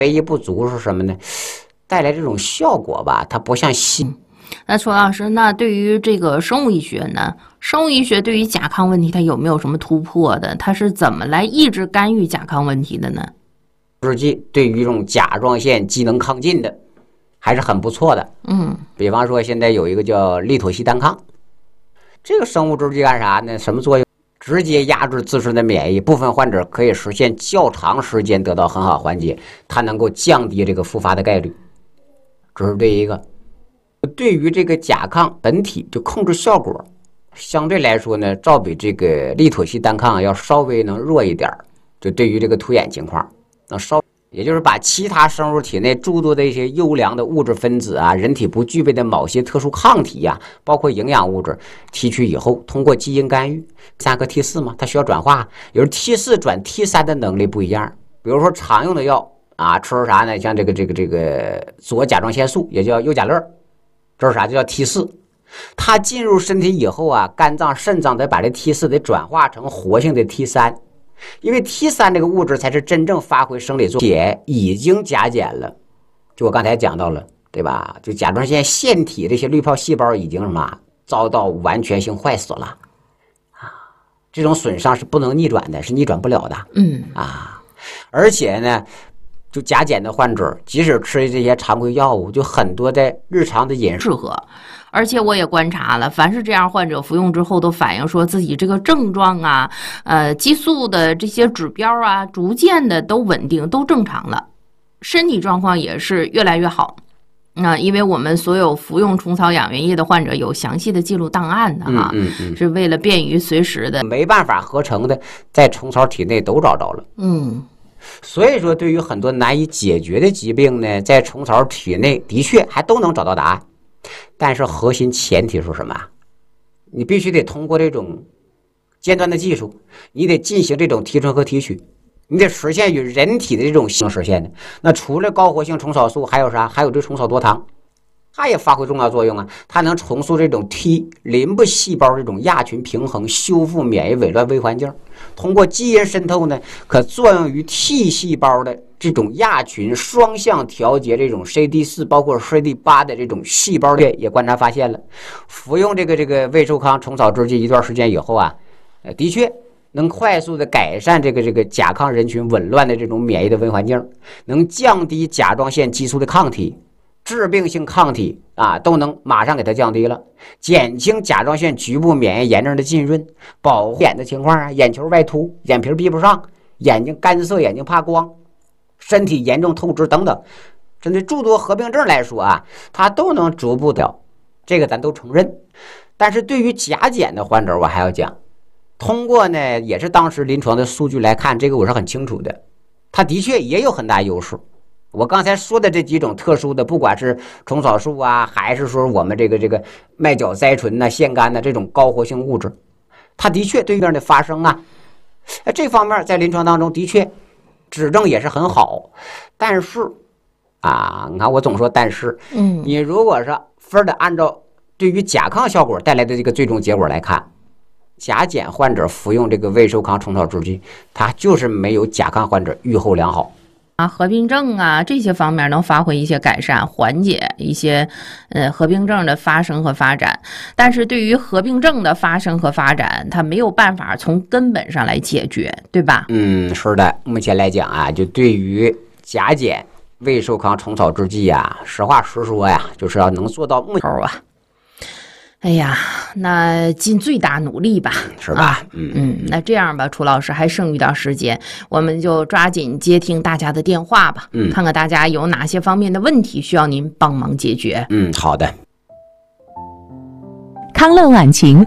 唯一不足是什么呢？带来这种效果吧，它不像西。 那楚老师，那对于这个生物医学呢？生物医学对于甲亢问题，它有没有什么突破的？它是怎么来抑制干预甲亢问题的呢？ 制剂对于这种甲状腺机能亢进的还是很不错的。比方说现在有一个叫利妥昔单抗，这个生物制剂干啥呢？什么作用？直接压制自身的免疫，部分患者可以实现较长时间得到很好缓解，它能够降低这个复发的概率。这是对一个。对于这个甲亢本体就控制效果相对来说呢，照比这个利妥昔单抗要稍微能弱一点，就对于这个突眼情况能稍，也就是把其他生物体内诸多的一些优良的物质分子啊，人体不具备的某些特殊抗体啊，包括营养物质提取以后，通过基因干预，3个 T4 嘛，它需要转化，有时 T4 转 T3 的能力不一样。比如说常用的药啊，吃啥呢？像这个左甲状腺素，也叫优甲乐，这是啥？就叫 T4。它进入身体以后啊，肝脏、肾脏得把这 T4 得转化成活性的 T3，因为 T3 这个物质才是真正发挥生理作用，且已经甲减了。就我刚才讲到了，对吧？就甲状腺腺体这些滤泡细胞已经什么遭到完全性坏死了啊！这种损伤是不能逆转的，是逆转不了的。而且呢，就甲减的患者，即使吃这些常规药物，就很多在日常的饮食适合。而且我也观察了，凡是这样患者服用之后，都反映说自己这个症状啊，激素的这些指标啊，逐渐的都稳定，都正常了，身体状况也是越来越好。因为我们所有服用虫草养元液的患者有详细的记录档案的哈，是为了便于随时的， 没办法合成的，在虫草体内都找着了。所以说，对于很多难以解决的疾病呢，在虫草体内的确还都能找到答案。但是核心前提是什么？你必须得通过这种尖端的技术，你得进行这种提纯和提取，你得实现与人体的这种性实现的。那除了高活性虫草素，还有啥？还有这虫草多糖，它也发挥重要作用啊！它能重塑这种 T 淋巴细胞这种亚群平衡，修复免疫紊乱微环境。通过基因渗透呢，可作用于 T 细胞的这种亚群双向调节这种 CD4 包括 CD8 的这种细胞链，也观察发现了。服用这个胃寿康虫草制剂一段时间以后啊，的确能快速的改善这个甲亢人群紊乱的这种免疫的微环境，能降低甲状腺激素的抗体。致病性抗体啊，都能马上给它降低了，减轻甲状腺局部免疫炎症的浸润，保护眼的情况啊，眼球外凸，眼皮闭不上，眼睛干涩，眼睛怕光，身体严重透支等等，针对诸多合并症来说啊，它都能逐步的，这个咱都承认。但是对于甲减的患者，我还要讲，通过呢也是当时临床的数据来看，这个我是很清楚的，它的确也有很大优势。我刚才说的这几种特殊的，不管是虫草素啊，还是说我们这个麦角甾醇呐、腺苷呐这种高活性物质，它的确对病的发生啊，这方面在临床当中的确指证也是很好。但是啊，你看我总说但是，你如果是分的按照对于甲亢效果带来的这个最终结果来看，甲减患者服用这个胃寿康虫草制剂，它就是没有甲亢患者预后良好。 合并症啊这些方面能发挥一些改善，缓解一些合并症的发生和发展，但是对于合并症的发生和发展，它没有办法从根本上来解决，对吧？ 是的。目前来讲啊，就对于甲减胃寿康虫草制剂啊，实话实说呀，就是要能做到目前啊。 哎呀，那尽最大努力吧， 是吧？ 那这样吧，楚老师还剩一点时间，我们就抓紧接听大家的电话吧，看看大家有哪些方面的问题需要您帮忙解决。 好的。 康乐晚晴